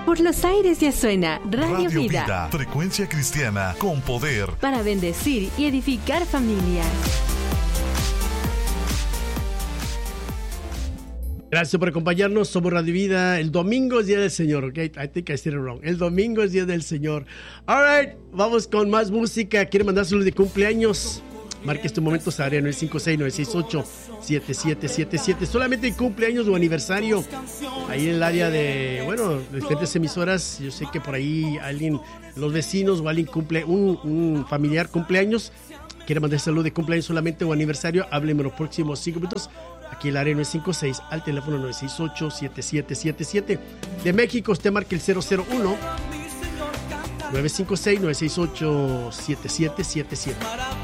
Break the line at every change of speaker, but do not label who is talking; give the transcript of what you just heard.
Por los aires ya suena Radio Vida.
Frecuencia cristiana con poder.
Para bendecir y edificar familias.
Gracias por acompañarnos. Somos Radio Vida. El domingo es Día del Señor. Okay? I think I said it wrong. El domingo es Día del Señor. All right. Vamos con más música. ¿Quiere mandar saludos de cumpleaños? Marque este momento, área 956-968-7777. Solamente en cumpleaños o aniversario. Ahí en el área de, diferentes emisoras. Yo sé que por ahí alguien, los vecinos o alguien cumple, un familiar cumpleaños. Quiere mandar salud de cumpleaños solamente o aniversario. Háblenme los próximos 5 minutos. Aquí el área 956 al teléfono 968-7777. De México usted marque el 001 956-968-7777.